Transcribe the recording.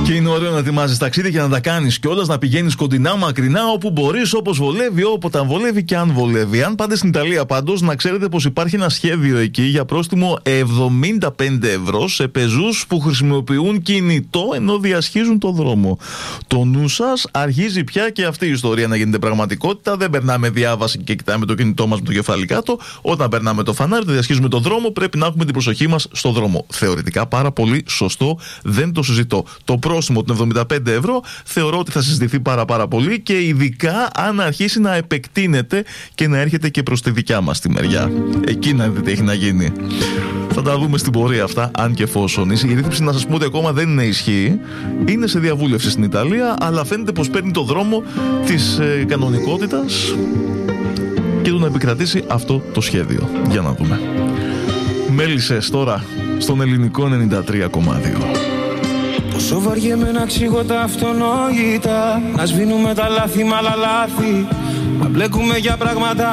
Και είναι ωραίο να ετοιμάζεις ταξίδι και να τα κάνεις κιόλας, να πηγαίνεις κοντινά, μακρινά, όπου μπορείς, όπως βολεύει, όποτε βολεύει και αν βολεύει. Αν πάτε στην Ιταλία πάντως, να ξέρετε πως υπάρχει ένα σχέδιο εκεί για πρόστιμο 75 ευρώ σε πεζούς που χρησιμοποιούν κινητό ενώ διασχίζουν το δρόμο. Το νου σας, αρχίζει πια και αυτή η ιστορία να γίνεται πραγματικότητα. Δεν περνάμε διάβαση και κοιτάμε το κινητό μας με το κεφάλι κάτω. Όταν περνάμε το φανάρι, το διασχίζουμε τον δρόμο, πρέπει να έχουμε την προσοχή μας στο δρόμο. Θεωρητικά πάρα πολύ σωστό, δεν το συζητώ. Το πρόστιμο των 75 ευρώ θεωρώ ότι θα συζητηθεί πάρα πολύ και ειδικά αν αρχίσει να επεκτείνεται και να έρχεται και προς τη δικιά μας τη μεριά. Εκεί να δείτε τι έχει να γίνει. Θα τα δούμε στην πορεία αυτά, αν και εφόσον. Η ρύθμιση, να σας πω ότι ακόμα δεν είναι ισχύει. Είναι σε διαβούλευση στην Ιταλία, αλλά φαίνεται πως παίρνει το δρόμο της κανονικότητας και του να επικρατήσει αυτό το σχέδιο. Για να δούμε. Μέλισσες τώρα στον ελληνικό 93,2. Πόσο βαριέμαι να ξύγω τα αυτονόητα, να σβήνουμε τα λάθη μ' άλλα λάθη, να μπλέκουμε για πράγματα